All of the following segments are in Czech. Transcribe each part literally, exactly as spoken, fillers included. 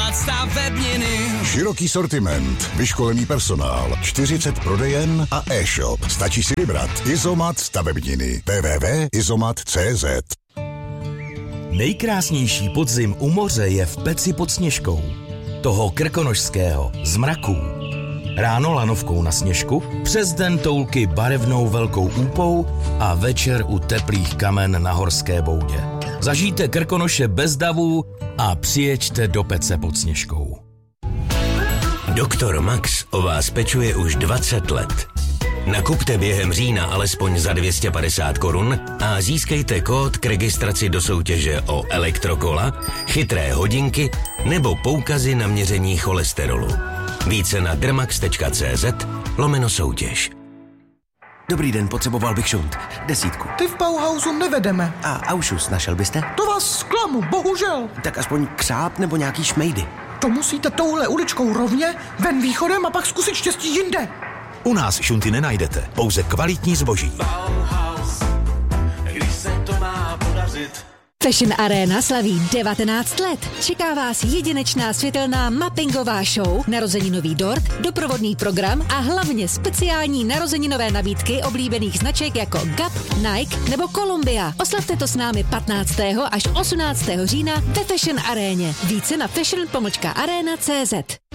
Izomat stavebniny. Široký sortiment, vyškolený personál, čtyřicet prodejen a e-shop. Stačí si vybrat. Izomat stavebniny. w w w tečka izomat tečka c z. Nejkrásnější podzim u moře je v Peci pod Sněžkou. Toho krkonošského, z mraků. Ráno lanovkou na sněžku, přes den toulky barevnou velkou úpou a večer u teplých kamen na Horské boudě. Zažijte Krkonoše bez davů a přijeďte do Pece pod Sněžkou. Doktor Max o vás pečuje už dvacet let. Nakupte během října alespoň za dvě stě padesát korun a získejte kód k registraci do soutěže o elektrokola, chytré hodinky nebo poukazy na měření cholesterolu. Více na drmax tečka cz lomeno soutěž. Dobrý den, potřeboval bych šunt. Desítku. Ty v Bauhausu nevedeme. A Aušus našel byste? To vás zklamu, bohužel. Tak aspoň křáp nebo nějaký šmejdy. To musíte touhle uličkou rovně, ven východem a pak zkusit štěstí jinde. U nás šunty nenajdete, pouze kvalitní zboží. Bauhaus, když se to má podařit. Fashion Arena slaví devatenáct let. Čeká vás jedinečná světelná mappingová show, narozeninový dort, doprovodný program a hlavně speciální narozeninové nabídky oblíbených značek jako Gap, Nike nebo Columbia. Oslavte to s námi patnáctého až osmnáctého října ve Fashion Aréně. Více na fashion pomlčka arena tečka cz.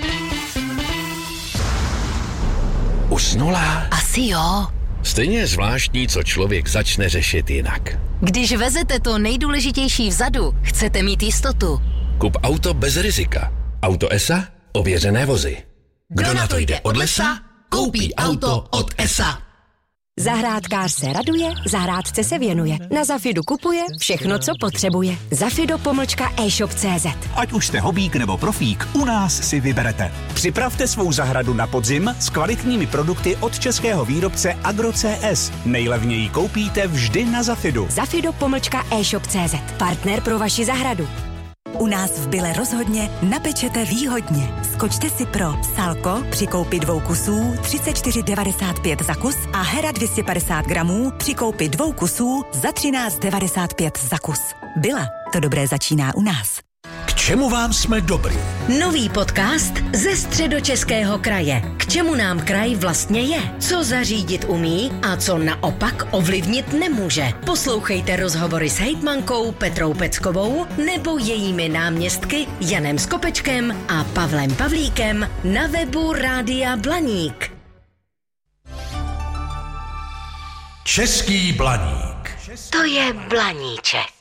Usnula? Asi jo. Stejně je zvláštní, co člověk začne řešit jinak. Když vezete to nejdůležitější vzadu, chcete mít jistotu. Kup auto bez rizika. Auto E S A? Ověřené vozy. Kdo na to jde od lesa, koupí auto od E S A. Zahrádkář se raduje, zahrádce se věnuje. Na Zafidu kupuje všechno, co potřebuje. Zafido pomlčka e-shop tečka cz. Ať už jste hobík nebo profík, u nás si vyberete. Připravte svou zahradu na podzim s kvalitními produkty od českého výrobce Agro C S. Nejlevněji koupíte vždy na Zafidu. Zafido pomlčka e-shop tečka cz. Partner pro vaši zahradu. U nás v Byle rozhodně napečete výhodně. Skočte si pro Salko při koupi dvou kusů třicet čtyři devadesát pět za kus a Hera dvě stě padesát gramů při koupi dvou kusů za třináct devadesát pět za kus. Byla, to dobré začíná u nás. K čemu vám jsme dobrý? Nový podcast ze Středočeského kraje. K čemu nám kraj vlastně je? Co zařídit umí a co naopak ovlivnit nemůže? Poslouchejte rozhovory s hejtmankou Petrou Peckovou nebo jejími náměstky Janem Skopečkem a Pavlem Pavlíkem na webu Rádia Blaník. Český Blaník. To je Blaníček.